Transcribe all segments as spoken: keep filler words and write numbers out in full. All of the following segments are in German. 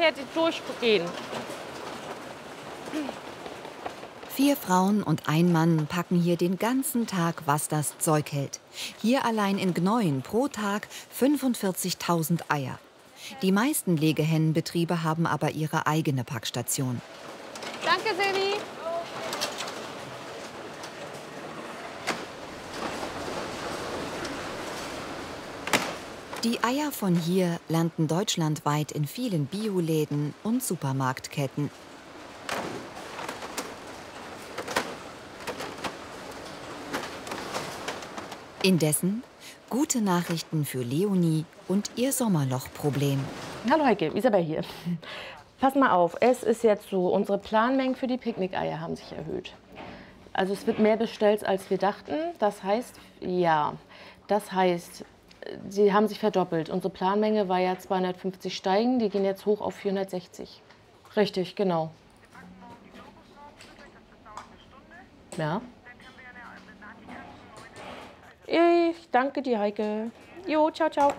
gleichzeitig durchgehen. Vier Frauen und ein Mann packen hier den ganzen Tag, was das Zeug hält. Hier allein in Gneuen pro Tag fünfundvierzigtausend Eier. Die meisten Legehennenbetriebe haben aber ihre eigene Packstation. Danke, Silvi. Die Eier von hier landen deutschlandweit in vielen Bioläden und Supermarktketten. Indessen gute Nachrichten für Leonie und ihr Sommerlochproblem. Hallo Heike, Isabel hier. Pass mal auf, es ist jetzt so, unsere Planmengen für die Picknickeier haben sich erhöht. Also es wird mehr bestellt, als wir dachten. Das heißt, ja, das heißt, sie haben sich verdoppelt. Unsere Planmenge war ja zweihundertfünfzig Steigen, die gehen jetzt hoch auf vierhundertsechzig. Richtig, genau. Ja. Ich danke dir, Heike. Jo, ciao, ciao.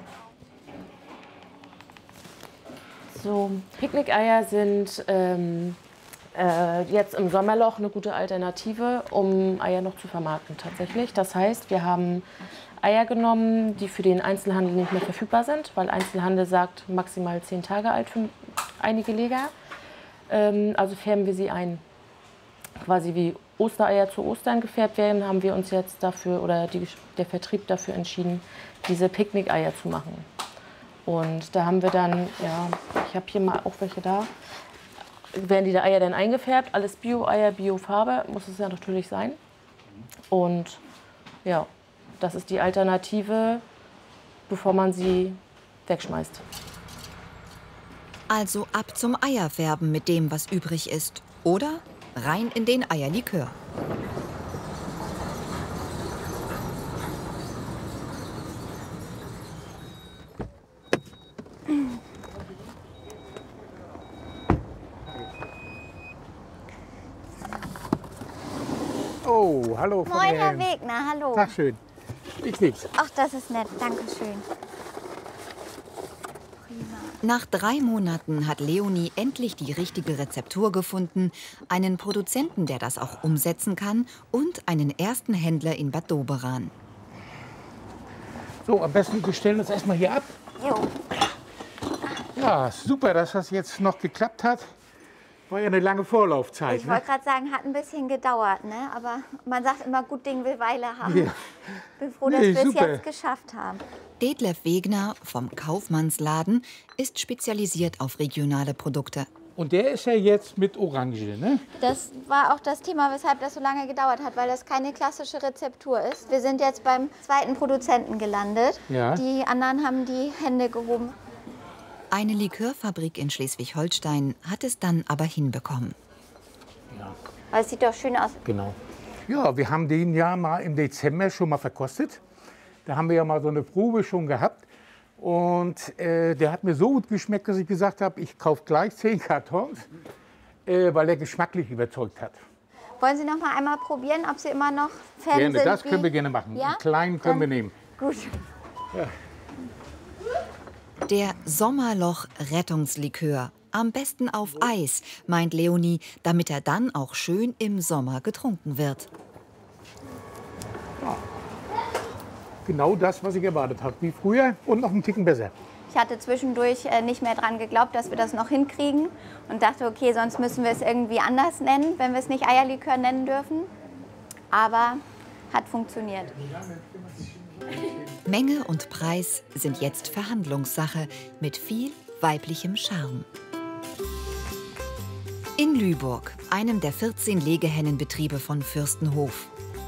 So, Picknickeier sind ähm, äh, jetzt im Sommerloch eine gute Alternative, um Eier noch zu vermarkten tatsächlich. Das heißt, wir haben Eier genommen, die für den Einzelhandel nicht mehr verfügbar sind, weil Einzelhandel sagt maximal zehn Tage alt für einige Leger. Ähm, also färben wir sie ein. Quasi wie Ostereier zu Ostern gefärbt werden, haben wir uns jetzt dafür, oder die, der Vertrieb dafür entschieden, diese Picknickeier zu machen. Und da haben wir dann, ja, ich habe hier mal auch welche da, werden die Eier dann eingefärbt, alles Bio-Eier, Bio-Farbe, muss es ja natürlich sein. Und ja, das ist die Alternative, bevor man sie wegschmeißt. Also ab zum Eierfärben mit dem, was übrig ist. Oder rein in den Eierlikör. Oh, hallo Frau Moin, Herr Herrn. Wegner, hallo. Tag schön. Ich nix. Ach, das ist nett, danke schön. Nach drei Monaten hat Leonie endlich die richtige Rezeptur gefunden, einen Produzenten, der das auch umsetzen kann, und einen ersten Händler in Bad Doberan. So, am besten, wir stellen uns erstmal hier ab. Jo. Ja, super, dass das jetzt noch geklappt hat. War ja eine lange Vorlaufzeit. Ich Ne? wollte gerade sagen, hat ein bisschen gedauert, ne? Aber man sagt immer, gut Ding will Weile haben. Ja. Bin froh, dass Nee, wir es super. jetzt geschafft haben. Detlef Wegner vom Kaufmannsladen ist spezialisiert auf regionale Produkte. Und der ist ja jetzt mit Orange, ne? Das war auch das Thema, weshalb das so lange gedauert hat, weil das keine klassische Rezeptur ist. Wir sind jetzt beim zweiten Produzenten gelandet. Ja. Die anderen haben die Hände gehoben. Eine Likörfabrik in Schleswig-Holstein hat es dann aber hinbekommen. Ja, Aber es sieht doch schön aus. genau. Ja, wir haben den ja mal im Dezember schon mal verkostet. Da haben wir ja mal so eine Probe schon gehabt. Und äh, der hat mir so gut geschmeckt, dass ich gesagt habe, ich kaufe gleich zehn Kartons, äh, weil er geschmacklich überzeugt hat. Wollen Sie noch mal einmal probieren, ob Sie immer noch Fan Gerne, sind? das wie- können wir gerne machen. Ja? Einen kleinen können wir Dann- nehmen. Gut. Der Sommerloch-Rettungslikör. Am besten auf Eis, meint Leonie, damit er dann auch schön im Sommer getrunken wird. Genau das, was ich erwartet habe. Wie früher und noch einen Ticken besser. Ich hatte zwischendurch äh, nicht mehr dran geglaubt, dass wir das noch hinkriegen und dachte, okay, sonst müssen wir es irgendwie anders nennen, wenn wir es nicht Eierlikör nennen dürfen. Aber hat funktioniert. Menge und Preis sind jetzt Verhandlungssache mit viel weiblichem Charme. In Lüburg, einem der vierzehn Legehennenbetriebe von Fürstenhof.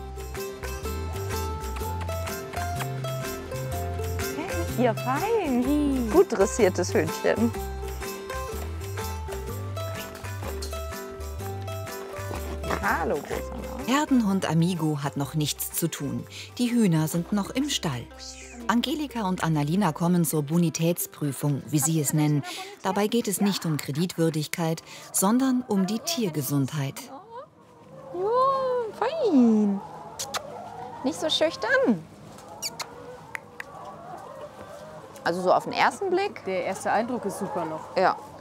Ja, fein. Gut dressiertes Hühnchen. Hallo, großer Mann. Herdenhund Amigo hat noch nichts zu tun. Die Hühner sind noch im Stall. Angelika und Annalina kommen zur Bonitätsprüfung, wie sie es nennen. Dabei geht es nicht um Kreditwürdigkeit, sondern um die Tiergesundheit. Ja, fein. Nicht so schüchtern. Also so auf den ersten Blick. Der erste Eindruck ist super noch. Ja.